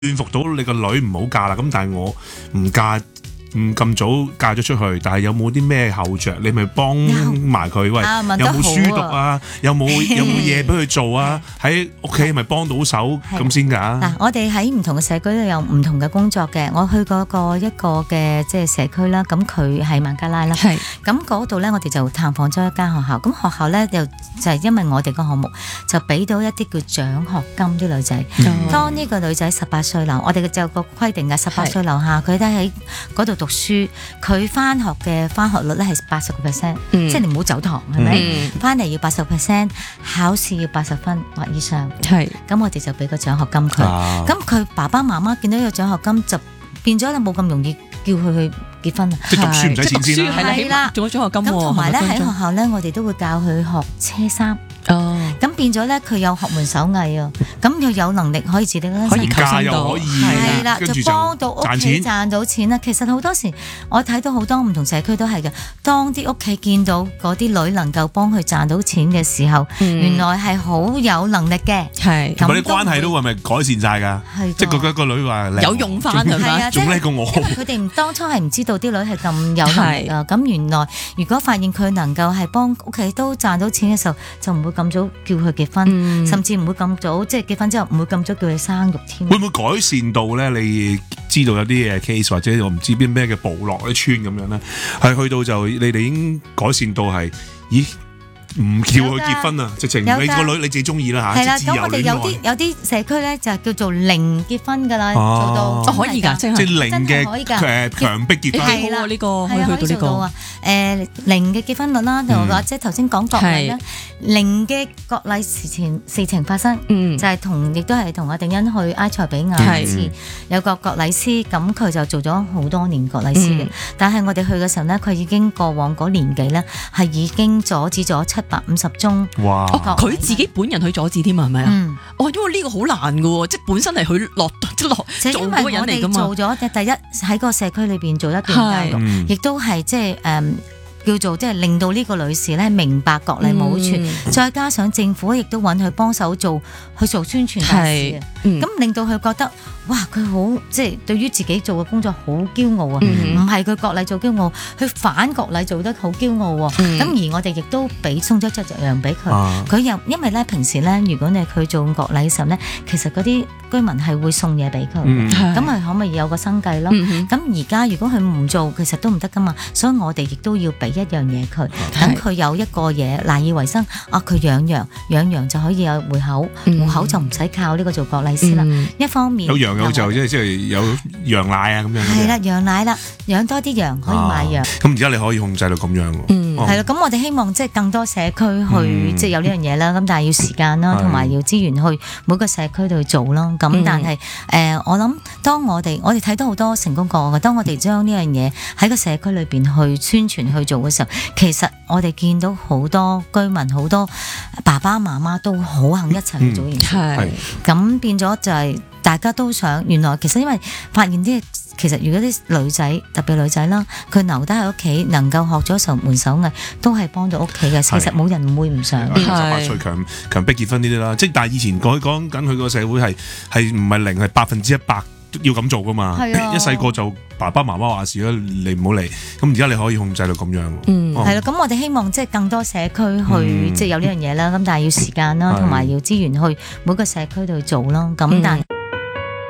勸服到你個女唔好嫁啦，咁但係我唔嫁，唔咁早嫁咗出去，但係有冇啲咩後着？你咪幫埋佢，喂，有冇書讀啊？有冇嘢俾佢做啊？喺屋企咪幫到手咁先㗎？ 嗱，我哋喺唔同嘅社區都有唔同嘅工作嘅。我去過一個嘅即係社區啦，咁佢係孟加拉啦，咁嗰度咧我哋就探訪咗一間學校。咁學校咧就係因為我哋個項目就俾到一啲叫獎學金啲女仔。當呢個女仔18歲樓，我哋就有個規定嘅18歲樓下，佢都喺嗰度讀書，佢翻學率咧係80%，即係你唔好走堂，係咪？翻嚟要80%，考試要80分或以上。咁我哋就俾個獎學金佢。咁佢爸爸媽媽見到呢個獎學金就變咗冇咁容易叫佢去結婚啦。 即係讀書唔使錢先啦。 係啦， 仲有獎學金。 咁同埋咧喺學校咧，我哋都會教佢學車衫。咁變咗咧，佢有學門手藝啊，咁佢有能力可以自力啦， 可以求生到， 係啦，就幫到屋企賺到錢啦。其實好多時我睇到好多唔同社區都係嘅，當啲屋企見到嗰啲女能夠幫佢賺到錢嘅時候，原來係好有能力嘅。 係，同埋啲關係都係咪改善晒㗎？即係覺得個女話有用翻係咪？ 仲叻過我。因為佢哋當初係唔知道啲女係咁有能力啊。咁原來如果發現佢能夠係幫屋企都賺到錢嘅時候，就唔會咁早叫佢結婚，甚至唔會咁早，即係結婚之後唔會咁早叫佢生育添。 會唔會改善到咧？你知道有啲 case 或者我唔知邊咩嘅部落啲村咁樣咧，係去到就你哋已經改善到係，咦？唔叫佢結婚啊！直情你個女你自己中意啦嚇。 係啦，咁我哋有啲社區咧就叫做零結婚㗎啦，做到可以㗎，即係零嘅強迫結婚。 係啦，呢個可以去到呢個零嘅結婚率啦，或者頭先講國禮啦，零嘅國禮事情發生，就係亦都係同阿定欣去埃塞比亞一次，有個國禮師，咁佢就做咗好多年國禮師嘅，但係我哋去嘅時候咧，佢已經過往嗰年紀咧係已經阻止咗750宗。 哇！ 佢自己本人去阻止添啊，係咪啊？因為呢個好難嘅喎，即係本身係佢落做嗰個人嚟㗎嘛。 做咗第一喺個社區裏邊做一段教育，亦都係即係叫做即係令到呢個女士咧明白國禮冇好處，再加上政府亦都揾佢幫手去做宣傳大使，咁令到佢覺得哇佢好即係對於自己做嘅工作好驕傲啊，唔係佢國禮做驕傲，佢反國禮做得好驕傲喎。咁而我哋亦都送咗隻羊俾佢，佢又因為咧平時咧如果你去做國禮嘅時候咧，其實嗰啲居民係會送嘢俾佢，咁佢可唔可以有個生計咯？咁而家如果佢唔做，其實都唔得噶嘛，所以我哋亦都要俾一樣嘢佢，等佢有一個嘢賴以為生。佢養羊就可以有戶口就唔使靠呢個做國禮師啦。一方面有羊就即係有羊奶啊咁樣。 係啦，羊奶啦，養多啲羊可以賣羊。 咁而家你可以控制到咁樣喎。 係啦，咁我哋希望即係更多社區去即係有呢樣嘢啦。咁但係要時間啦，同埋要資源去每個社區度去做啦。咁但係我諗當我哋睇到好多成功個案嘅，當我哋將呢樣嘢喺個社區裏邊去宣傳去做嘅時候，其實我哋見到好多居民、好多爸爸媽媽都好肯一齊去做呢件事。咁變咗就係大家都想，原來其實因為發現啲其實如果啲女仔特別女仔啦，佢留低喺屋企能夠學咗門手藝，都係幫到屋企嘅。其實冇人唔會唔想。 18歲強迫結婚呢啲啦，即係但係以前講緊佢個社會係唔係零係100%要咁做噶嘛？一細個就爸爸媽媽話事啦，你唔好嚟。咁而家你可以控制到咁樣。 係啦，咁我哋希望即係更多社區去即係有呢樣嘢啦。咁但係要時間啦，同埋要資源去每個社區度去做啦。咁但係